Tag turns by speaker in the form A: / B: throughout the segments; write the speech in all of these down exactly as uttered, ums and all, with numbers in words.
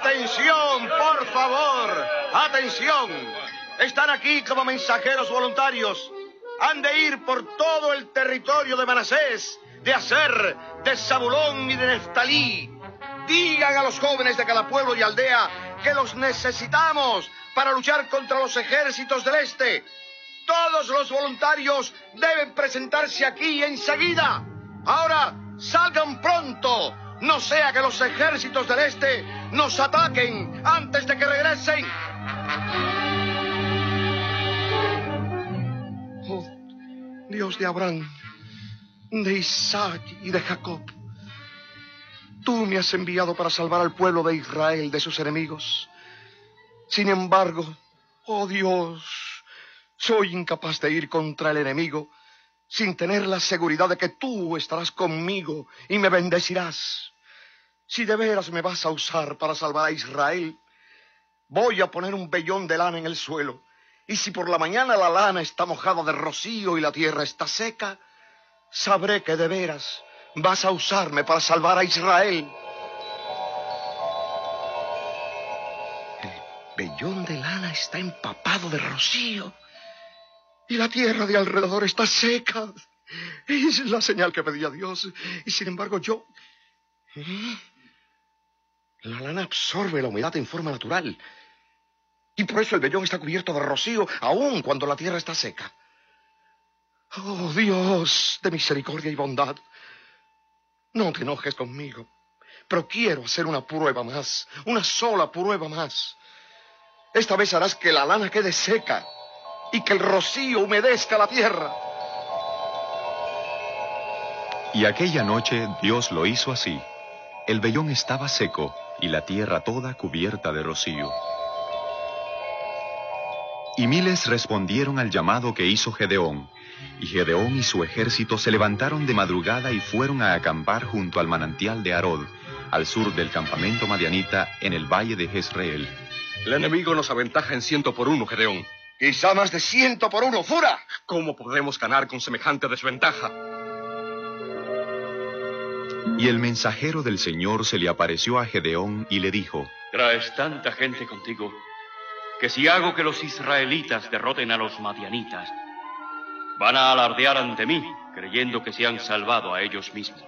A: ¡Atención, por favor! ¡Atención! Están aquí como mensajeros voluntarios. Han de ir por todo el territorio de Manasés, de Aser, de Zabulón y de Neftalí. Digan a los jóvenes de cada pueblo y aldea que los necesitamos para luchar contra los ejércitos del este. Todos los voluntarios deben presentarse aquí enseguida. Ahora, salgan pronto. No sea que los ejércitos del este nos ataquen antes de que regresen. Oh, Dios de Abraham, de Isaac y de Jacob, tú me has enviado para salvar al pueblo de Israel de sus enemigos. Sin embargo, oh Dios, soy incapaz de ir contra el enemigo sin tener la seguridad de que tú estarás conmigo y me bendecirás. Si de veras me vas a usar para salvar a Israel, voy a poner un vellón de lana en el suelo. Y si por la mañana la lana está mojada de rocío y la tierra está seca, sabré que de veras vas a usarme para salvar a Israel. El vellón de lana está empapado de rocío y la tierra de alrededor está seca. Es la señal que pedía Dios. Y sin embargo yo... ¿Eh? La lana absorbe la humedad en forma natural. Y por eso el vellón está cubierto de rocío, aun cuando la tierra está seca. Oh, Dios de misericordia y bondad, no te enojes conmigo, pero quiero hacer una prueba más, una sola prueba más. Esta vez harás que la lana quede seca y que el rocío humedezca la tierra.
B: Y aquella noche Dios lo hizo así. El vellón estaba seco y la tierra toda cubierta de rocío. Y miles respondieron al llamado que hizo Gedeón. Y Gedeón y su ejército se levantaron de madrugada y fueron a acampar junto al manantial de Harod, al sur del campamento madianita, en el valle de Jezreel.
C: El enemigo nos aventaja en ciento por uno, Gedeón.
A: Quizá más de ciento por uno, Fura.
C: ¿Cómo podremos ganar con semejante desventaja?
B: Y el mensajero del Señor se le apareció a Gedeón y le dijo:
D: Traes tanta gente contigo, que si hago que los israelitas derroten a los madianitas, van a alardear ante mí, creyendo que se han salvado a ellos mismos.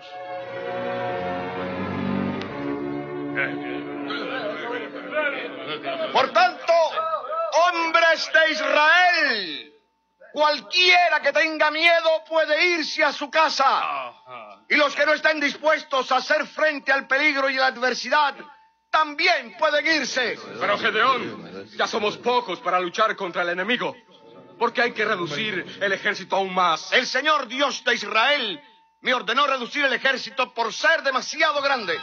A: Por tanto, hombres de Israel, cualquiera que tenga miedo puede irse a su casa. Y los que no estén dispuestos a hacer frente al peligro y la adversidad, también pueden irse.
C: Pero, Gedeón, ya somos pocos para luchar contra el enemigo. ¿Por qué hay que reducir el ejército aún más?
A: El Señor Dios de Israel me ordenó reducir el ejército por ser demasiado grande.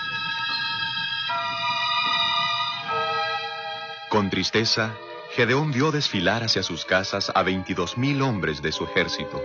B: Con tristeza, Gedeón vio desfilar hacia sus casas a veintidós mil hombres de su ejército.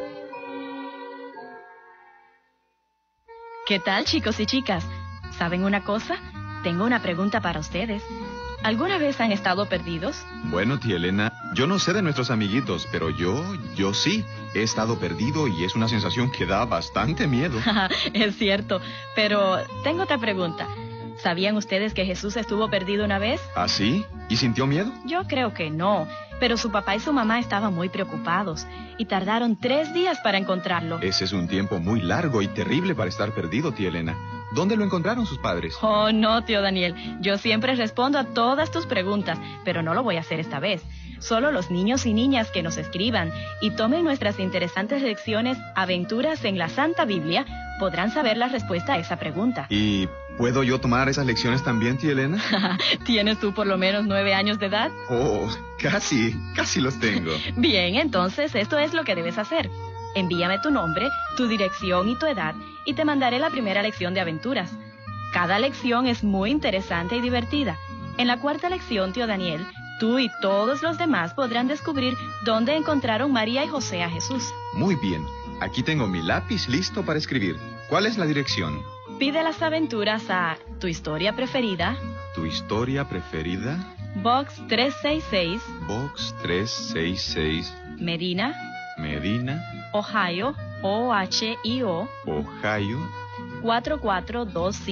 E: ¿Qué tal, chicos y chicas? ¿Saben una cosa? Tengo una pregunta para ustedes. ¿Alguna vez han estado perdidos?
F: Bueno, tía Elena, yo no sé de nuestros amiguitos, pero yo, yo sí. He estado perdido y es una sensación que da bastante miedo.
E: Es cierto, pero tengo otra pregunta. ¿Sabían ustedes que Jesús estuvo perdido una vez?
F: ¿Ah, sí? ¿Y sintió miedo?
E: Yo creo que no, pero su papá y su mamá estaban muy preocupados y tardaron tres días para encontrarlo.
F: Ese es un tiempo muy largo y terrible para estar perdido, tía Elena. ¿Dónde lo encontraron sus padres?
E: Oh, no, tío Daniel. Yo siempre respondo a todas tus preguntas, pero no lo voy a hacer esta vez. Solo los niños y niñas que nos escriban y tomen nuestras interesantes lecciones Aventuras en la Santa Biblia podrán saber la respuesta a esa pregunta.
F: ¿Y puedo yo tomar esas lecciones también, tía Elena?
E: ¿Tienes tú por lo menos nueve años de edad?
F: Oh, casi, casi los tengo.
E: Bien, entonces esto es lo que debes hacer. Envíame tu nombre, tu dirección y tu edad y te mandaré la primera lección de aventuras. Cada lección es muy interesante y divertida. En la cuarta lección, tío Daniel, tú y todos los demás podrán descubrir dónde encontraron María y José a Jesús.
F: Muy bien. Aquí tengo mi lápiz listo para escribir. ¿Cuál es la dirección?
E: Pide las aventuras a Tu Historia Preferida,
F: ¿Tu historia preferida?
E: Box trescientos sesenta y seis,
F: Box trescientos sesenta y seis,
E: Medina,
F: Medina,
E: Ohio, O H I O,
F: Ohio,
E: cuatro cuatro dos cinco.